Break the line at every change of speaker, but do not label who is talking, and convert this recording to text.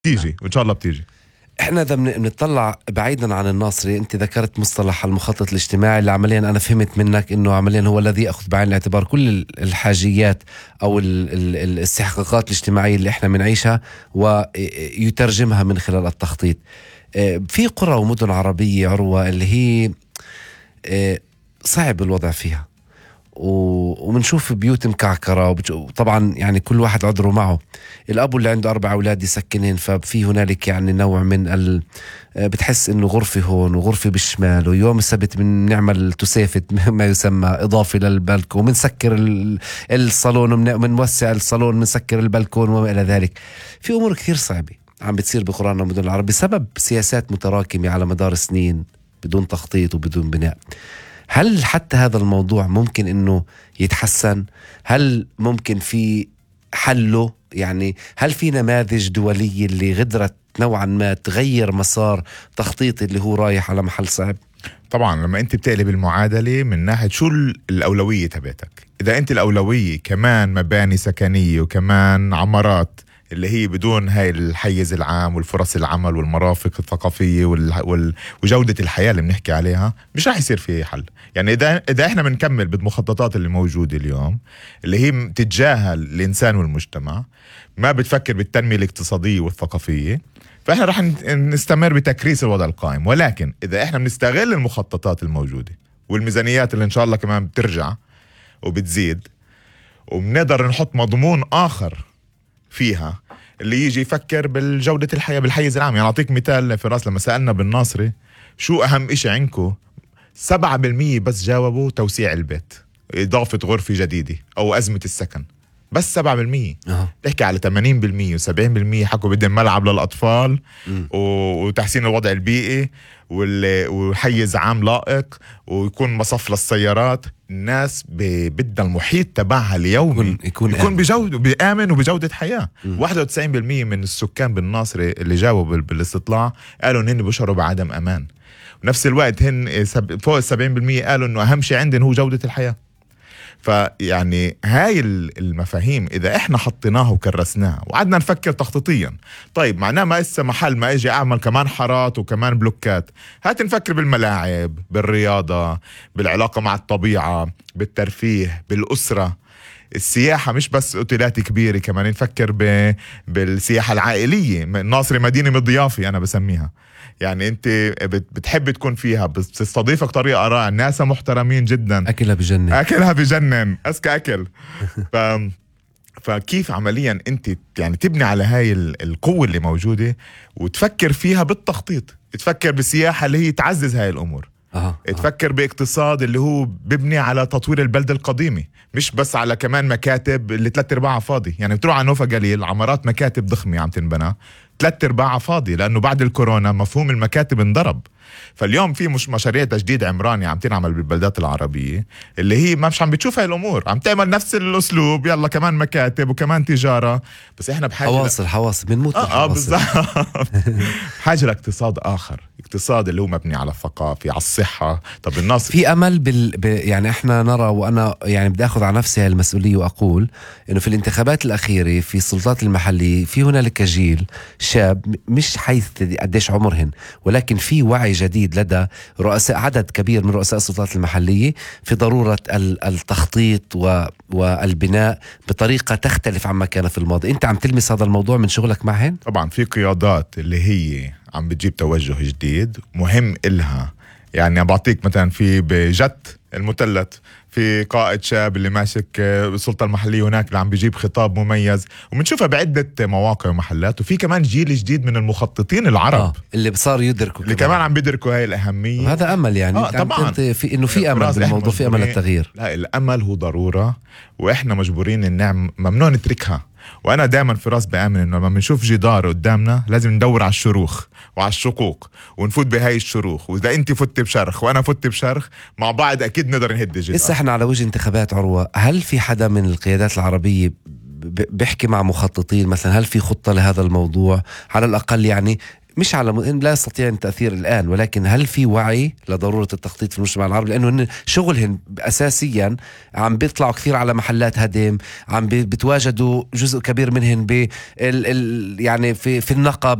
تيجي وإن شاء الله بتيجي.
احنا اذا بنطلع بعيدا عن الناصري، انت ذكرت مصطلح المخطط الاجتماعي اللي عمليا انا فهمت منك انه عمليا هو الذي ياخذ بعين الاعتبار كل الحاجيات او الاستحقاقات الاجتماعيه اللي احنا بنعيشها ويترجمها من خلال التخطيط. في قرى ومدن عربيه عروه اللي هي صعب الوضع فيها، وبنشوف بيوت مكعكرة، وطبعا يعني كل واحد عذره معه. الأب اللي عنده 4 أولاد يسكنهن، ففي هنالك يعني نوع من بتحس إنه غرفة هون وغرفة بالشمال، ويوم السبت بنعمل تسافت ما يسمى إضافة للبلكون، ومنسكر الصالون ومنوسع الصالون، منسكر البلكون وما إلى ذلك. في أمور كثير صعبة عم بتصير بقرانا ومدن العرب بسبب سياسات متراكمة على مدار سنين بدون تخطيط وبدون بناء. هل حتى هذا الموضوع ممكن انه يتحسن؟ هل ممكن في حله؟ يعني هل في نماذج دولية اللي قدرت نوعا ما تغير مسار تخطيط اللي هو رايح على محل صعب؟
طبعا لما انت بتقلب المعادلة من ناحية شو الأولوية تبعتك، إذا انت الأولوية كمان مباني سكنية وكمان عمارات اللي هي بدون هاي الحيز العام والفرص العمل والمرافق الثقافية وجودة الحياة اللي بنحكي عليها، مش راح يصير فيه حل. يعني إذا إحنا بنكمل بالمخططات اللي موجودة اليوم اللي هي تتجاهل الإنسان والمجتمع، ما بتفكر بالتنمية الاقتصادية والثقافية، فإحنا راح نستمر بتكريس الوضع القائم. ولكن إذا إحنا بنستغل المخططات الموجودة والميزانيات اللي إن شاء الله كمان بترجع وبتزيد، وبنقدر نحط مضمون آخر فيها اللي يجي يفكر بالجودة الحياة بالحيز العام. يعني أعطيك مثال فراس، لما سألنا بالناصري شو أهم إشي عندكم، 7% بس جاوبوا توسيع البيت، إضافة غرفة جديدة أو أزمة السكن، بس 7%. تحكي على 80% و70% حكوا بدهم ملعب للأطفال وتحسين الوضع البيئي وحيز عام لائق ويكون مصف للسيارات. الناس بدها المحيط تبعها اليومي يكون بجودة بآمن وبجودة حياة. 91% من السكان بالناصري اللي جاوبوا بالاستطلاع قالوا إنهم بيشعروا بعدم أمان، ونفس الوقت هن فوق 70% قالوا إنه أهم شيء عندهم هو جودة الحياة. فيعني هاي المفاهيم إذا إحنا حطيناها وكرسناها وعدنا نفكر تخطيطيا، طيب معناه ما إسا محل ما إجي أعمل كمان حارات وكمان بلوكات. هات نفكر بالملاعب، بالرياضة، بالعلاقة مع الطبيعة، بالترفيه، بالأسرة، السياحة، مش بس أوتيلات كبيرة، كمان نفكر بالسياحة العائلية. الناصري مدينة مضيافة أنا بسميها، يعني انت بتحب تكون فيها، بتستضيفك طريقة رائعة، ناسا محترمين جدا،
أكلها
بجنن أذكى أكل. فكيف عمليا انت يعني تبني على هاي القوة اللي موجودة وتفكر فيها بالتخطيط، تفكر بالسياحة اللي هي تعزز هاي الأمور، تفكر باقتصاد اللي هو ببني على تطوير البلدة القديمة، مش بس على كمان مكاتب اللي 3/4 فاضي. يعني بتروح على نوفا قليل عمارات مكاتب ضخمة عم تنبنى 3/4 فاضي، لأنه بعد الكورونا مفهوم المكاتب انضرب. فاليوم في مش مشاريع تجديد عمراني عم تنعمل بالبلدات العربية اللي هي مش عم بتشوف هاي الأمور، عم تعمل نفس الأسلوب، يلا كمان مكاتب وكمان تجارة، بس إحنا بحاجة
حواصل بنموت
بالضبط. حاجة لاقتصاد آخر، اقتصاد اللي هو مبني على الثقافة، على الصحة. طب الناس
في أمل يعني إحنا نرى، وأنا يعني بدي أخذ على نفسي المسؤولية وأقول إنه في الانتخابات الأخيرة في السلطات المحلية في هنالك جيل شاب، مش حيث قديش عمرهن، ولكن في وعي جديد لدى رؤساء، عدد كبير من رؤساء السلطات المحلية، في ضرورة التخطيط والبناء بطريقة تختلف عما كان في الماضي. أنت عم تلمس هذا الموضوع من شغلك معهن؟
طبعا في قيادات اللي هي عم بتجيب توجه جديد مهم إلها. يعني بعطيك مثلا في بجت المثلث في قائد شاب اللي ماسك السلطة المحلية هناك اللي عم بيجيب خطاب مميز، وبنشوفها بعدة مواقع ومحلات. وفي كمان جيل جديد من المخططين العرب
اللي صار يدركوا،
اللي كمان عم بيدركوا هاي الأهمية.
هذا أمل يعني
طبعا
في إنه في أمل بالموضوع، في أمل التغيير.
لا، الأمل هو ضرورة وإحنا مجبورين النعم ممنوع نتركها. وأنا دائما فراس بآمن إنه لما بنشوف جدار قدامنا لازم ندور على الشروخ وعلى الشقوق ونفوت بهاي الشروخ، وإذا أنت فت بشرخ وأنا فت بشرخ مع بعض أكيد نقدر نهد الجدار.
لسه إحنا على وجه انتخابات عروة، هل في حدا من القيادات العربية بيحكي مع مخططين مثلا؟ هل في خطة لهذا الموضوع على الأقل؟ يعني مش على لا يستطيع التأثير الآن، ولكن هل في وعي لضرورة التخطيط في المجتمع العربي؟ لأنه شغلهن أساسيا عم بيطلعوا كثير على محلات هدم، عم بتواجدوا جزء كبير منهن يعني في النقب